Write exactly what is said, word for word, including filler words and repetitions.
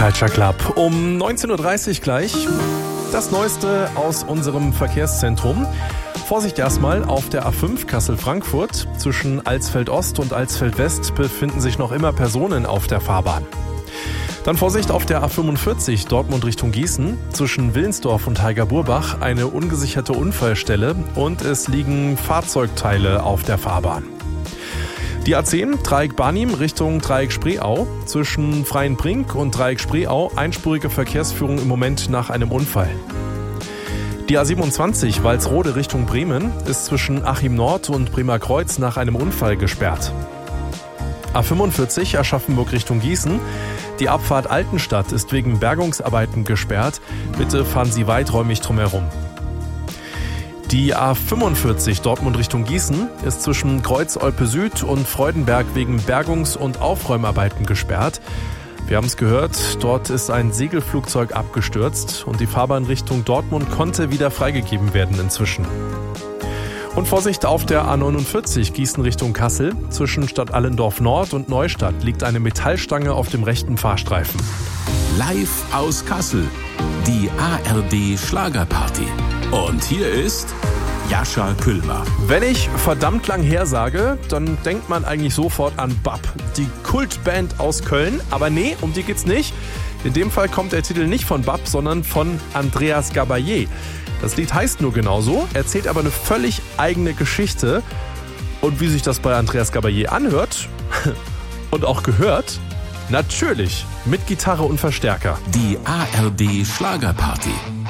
Culture Club. Um neunzehn Uhr dreißig gleich das Neueste aus unserem Verkehrszentrum. Vorsicht erstmal, auf der A fünf Kassel-Frankfurt zwischen Alsfeld-Ost und Alsfeld-West befinden sich noch immer Personen auf der Fahrbahn. Dann Vorsicht auf der A fünfundvierzig Dortmund Richtung Gießen zwischen Willensdorf und Heiger-Burbach, eine ungesicherte Unfallstelle und es liegen Fahrzeugteile auf der Fahrbahn. Die A zehn Dreieck Barnim Richtung Dreieck Spreeau zwischen Freienbrink und Dreieck Spreeau, einspurige Verkehrsführung im Moment nach einem Unfall. Die A siebenundzwanzig Walsrode Richtung Bremen ist zwischen Achim Nord und Bremer Kreuz nach einem Unfall gesperrt. A fünfundvierzig Aschaffenburg Richtung Gießen. Die Abfahrt Altenstadt ist wegen Bergungsarbeiten gesperrt. Bitte fahren Sie weiträumig drumherum. Die A fünfundvierzig Dortmund Richtung Gießen ist zwischen Kreuz-Olpe Süd und Freudenberg wegen Bergungs- und Aufräumarbeiten gesperrt. Wir haben es gehört, dort ist ein Segelflugzeug abgestürzt und die Fahrbahn Richtung Dortmund konnte wieder freigegeben werden inzwischen. Und Vorsicht auf der A neunundvierzig Gießen Richtung Kassel. Zwischen Stadt Allendorf Nord und Neustadt liegt eine Metallstange auf dem rechten Fahrstreifen. Live aus Kassel, die A R D Schlagerparty. Und hier ist Jascha Küllmer. Wenn ich verdammt lang her sage, dann denkt man eigentlich sofort an B A P, die Kultband aus Köln. Aber nee, um die geht's nicht. In dem Fall kommt der Titel nicht von B A P, sondern von Andreas Gabalier. Das Lied heißt nur genauso, erzählt aber eine völlig eigene Geschichte. Und wie sich das bei Andreas Gabalier anhört und auch gehört, natürlich mit Gitarre und Verstärker. Die A R D Schlagerparty.